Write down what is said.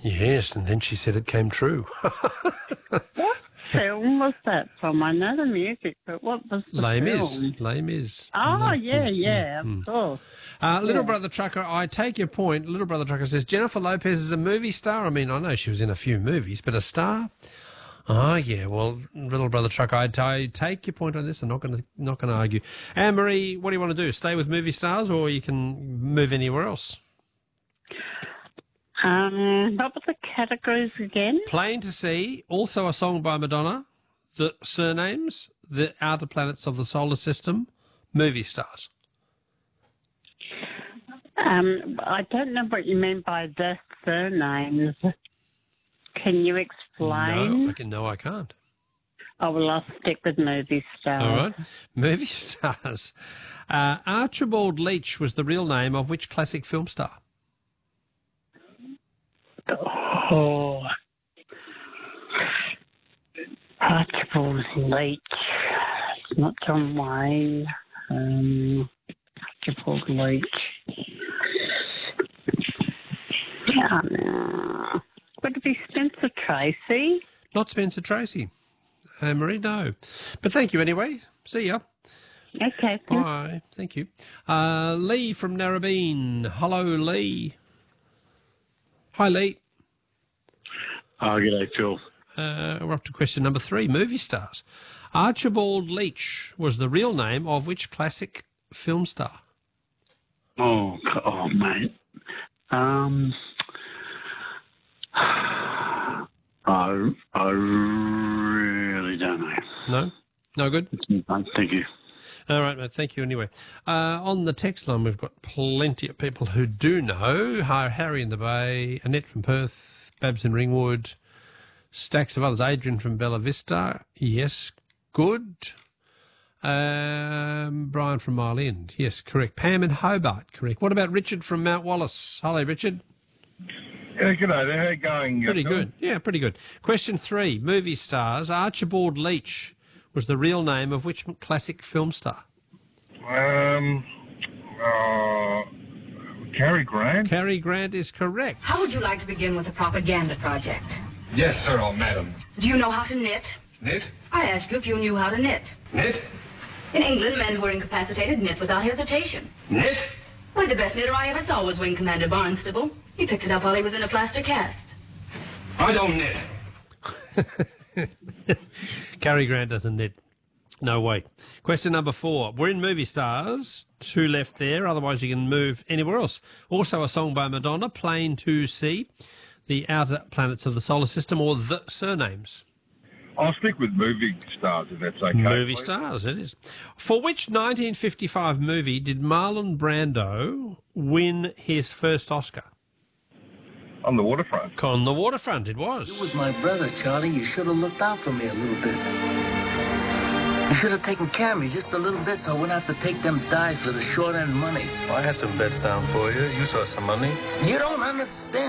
Yes, and then she said it came true. What film was that from? I know the music, but what was the Les film? Mis. Les Mis. Oh, yeah, of course. Little Brother Trucker, I take your point. Little Brother Trucker says, Jennifer Lopez is a movie star. I mean, I know she was in a few movies, but a star? Oh, yeah, well, Little Brother Trucker, I take your point on this. I'm not going to argue. Anne-Marie, what do you want to do? Stay with movie stars, or you can move anywhere else? What were the categories again? Plain to See, also a song by Madonna, The Surnames, The Outer Planets of the Solar System, movie stars. I don't know what you mean by the surnames. Can you explain? No, I can't. Oh, well, I'll stick with movie stars. All right. Movie stars. Archibald Leach was the real name of which classic film star? Oh, Archibald Leach. It's not John Wayne. Archibald Leach. Would it be Spencer Tracy? Not Spencer Tracy. Marie, no. But thank you anyway. See ya. Okay. Bye. Thank you. Lee from Narrabeen. Hello, Lee. Hi, Lee. Oh, g'day, Phil. We're up to question number 3, movie stars. Archibald Leach was the real name of which classic film star? Oh, mate. I really don't know. No? No good? Thank you. All right, mate. Thank you anyway. On the text line, we've got plenty of people who do know. Hi, Harry in the Bay, Annette from Perth, Babs in Ringwood, stacks of others. Adrian from Bella Vista. Yes, good. Brian from Mile End. Yes, correct. Pam in Hobart. Correct. What about Richard from Mount Wallace? Hello, Richard. Yeah, good day there. How you going? Pretty good. Yeah, pretty good. Question 3. Movie stars. Archibald Leach was the real name of which classic film star? Cary Grant? Cary Grant is correct. How would you like to begin with a propaganda project? Yes, sir, oh, madam. Do you know how to knit? Knit? I asked you if you knew how to knit. Knit? In England, men who are incapacitated knit without hesitation. Knit? Why, the best knitter I ever saw was Wing Commander Barnstable. He picked it up while he was in a plaster cast. I don't knit. Cary Grant doesn't knit. No way. Question number 4. We're in movie stars. 2 left there. Otherwise, you can move anywhere else. Also a song by Madonna, Plain to See, The Outer Planets of the Solar System, or The Surnames. I'll stick with movie stars if that's okay. Movie please. stars, it is. For which 1955 movie did Marlon Brando win his first Oscar? On the waterfront. On the Waterfront, it was. You was my brother, Charlie. You should have looked out for me a little bit. You should have taken care of me just a little bit so I wouldn't have to take them dives for the short end money. I had some bets down for you. You saw some money. You don't understand.